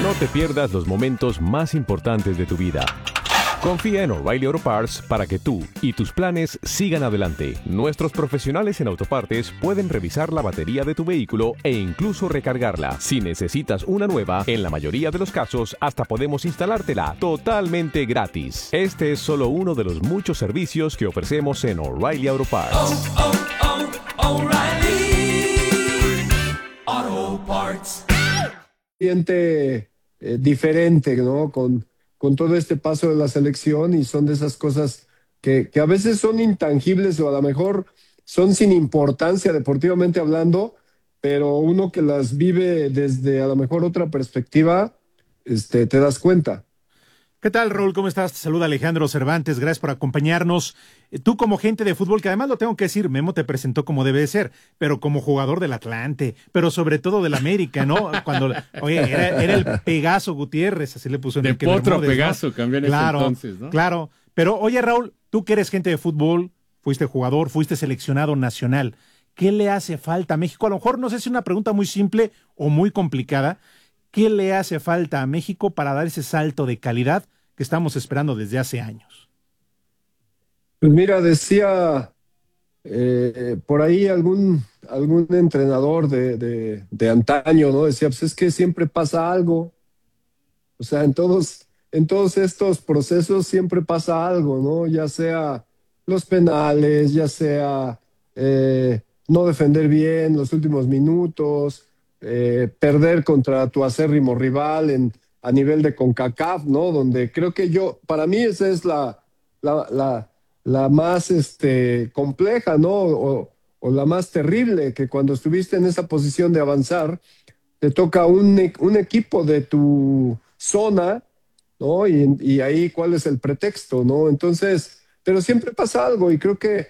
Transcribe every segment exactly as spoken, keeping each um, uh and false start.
No te pierdas los momentos más importantes de tu vida. Confía en O'Reilly Auto Parts para que tú y tus planes sigan adelante. Nuestros profesionales en autopartes pueden revisar la batería de tu vehículo e incluso recargarla. Si necesitas una nueva, en la mayoría de los casos hasta podemos instalártela totalmente gratis. Este es solo uno de los muchos servicios que ofrecemos en O'Reilly Auto Parts. Oh, oh, oh, O'Reilly Auto Parts. Ambiente eh, diferente, ¿no? Con con todo este paso de la selección, y son de esas cosas que, que a veces son intangibles o a lo mejor son sin importancia deportivamente hablando, pero uno que las vive desde a lo mejor otra perspectiva, este, te das cuenta. ¿Qué tal, Raúl? ¿Cómo estás? Te saluda Alejandro Cervantes, gracias por acompañarnos. Tú como gente de fútbol, que además lo tengo que decir, Memo te presentó como debe de ser, pero como jugador del Atlante, pero sobre todo del América, ¿no? Cuando, oye, era, era el Pegaso Gutiérrez, así le puso de Enrique Potro Bermúdez, Pegaso, ¿no? cambió en Claro, ese entonces, ¿no? Claro, pero oye, Raúl, tú que eres gente de fútbol, fuiste jugador, fuiste seleccionado nacional, ¿qué le hace falta a México? A lo mejor no sé si es una pregunta muy simple o muy complicada. ¿Qué le hace falta a México para dar ese salto de calidad que estamos esperando desde hace años? Pues mira, decía eh, por ahí algún, algún entrenador de, de, de antaño, ¿no? Decía, pues es que siempre pasa algo. O sea, en todos, en todos estos procesos siempre pasa algo, ¿no? Ya sea los penales, ya sea eh, no defender bien los últimos minutos, eh, perder contra tu acérrimo rival en a nivel de CONCACAF, ¿no? Donde creo que yo, para mí esa es la, la, la, la más este, compleja, ¿no? O, o la más terrible, que cuando estuviste en esa posición de avanzar, te toca un, un equipo de tu zona, ¿no? Y, y ahí cuál es el pretexto, ¿no? Entonces, pero siempre pasa algo, y creo que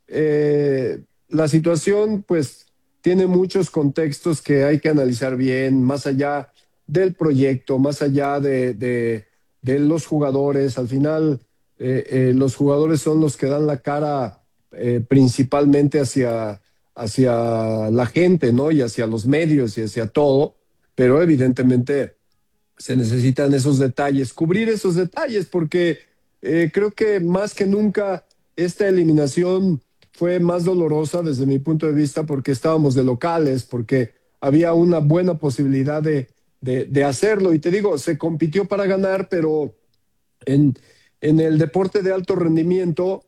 eh, la situación, pues, tiene muchos contextos que hay que analizar bien, más allá del proyecto, más allá de, de, de los jugadores. Al final, eh, eh, los jugadores son los que dan la cara eh, principalmente hacia, hacia la gente, ¿no? Y hacia los medios y hacia todo, pero evidentemente se necesitan esos detalles, cubrir esos detalles, porque eh, creo que más que nunca esta eliminación fue más dolorosa desde mi punto de vista, porque estábamos de locales, porque había una buena posibilidad de De, de hacerlo, y te digo, se compitió para ganar, pero en, en el deporte de alto rendimiento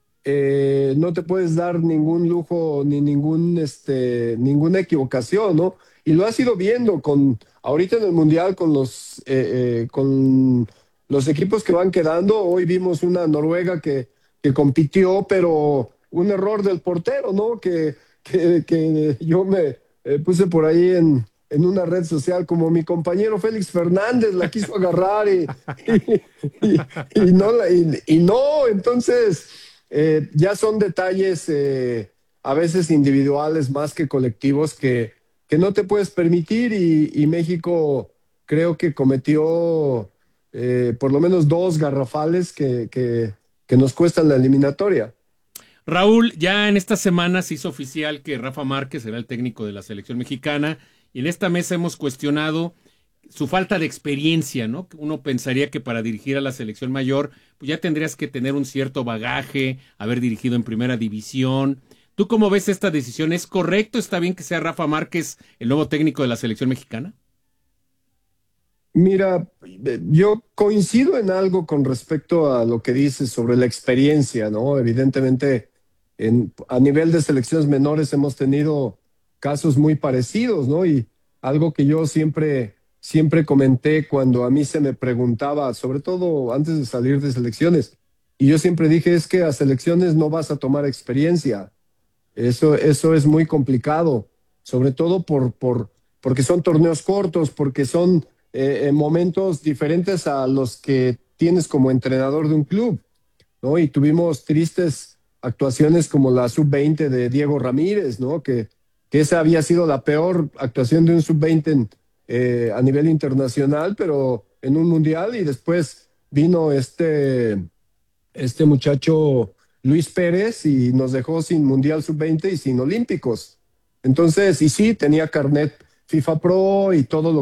eh, no te puedes dar ningún lujo ni ningún, este, ninguna equivocación, ¿no? Y lo has ido viendo con, ahorita en el Mundial con los, eh, eh, con los equipos que van quedando. Hoy vimos una Noruega que, que compitió, pero un error del portero, ¿no? Que, que, que yo me eh, puse por ahí en en una red social, como mi compañero Félix Fernández la quiso agarrar y, y, y, y no, la, y, y no, entonces eh, ya son detalles eh, a veces individuales más que colectivos que, que no te puedes permitir, y, y México creo que cometió eh, por lo menos dos garrafales que, que, que nos cuestan la eliminatoria. Raúl, ya en esta semana se hizo oficial que Rafa Márquez será el técnico de la selección mexicana, y en esta mesa hemos cuestionado su falta de experiencia, ¿no? Uno pensaría que para dirigir a la selección mayor, pues ya tendrías que tener un cierto bagaje, haber dirigido en primera división. ¿Tú cómo ves esta decisión? ¿Es correcto? ¿Está bien que sea Rafa Márquez el nuevo técnico de la selección mexicana? Mira, yo coincido en algo con respecto a lo que dices sobre la experiencia, ¿no? Evidentemente, en, a nivel de selecciones menores hemos tenido casos muy parecidos, ¿no? Y algo que yo siempre, siempre comenté cuando a mí se me preguntaba, sobre todo antes de salir de selecciones, y yo siempre dije, es que a selecciones no vas a tomar experiencia. Eso, eso es muy complicado, sobre todo por, por, porque son torneos cortos, porque son eh, momentos diferentes a los que tienes como entrenador de un club, ¿no? Y tuvimos tristes actuaciones como la sub veinte de Diego Ramírez, ¿no? Que que esa había sido la peor actuación de un sub veinte en, eh, a nivel internacional, pero en un mundial. Y después vino este, este muchacho Luis Pérez y nos dejó sin mundial sub veinte y sin olímpicos. Entonces, y sí, tenía carnet FIFA Pro y todo lo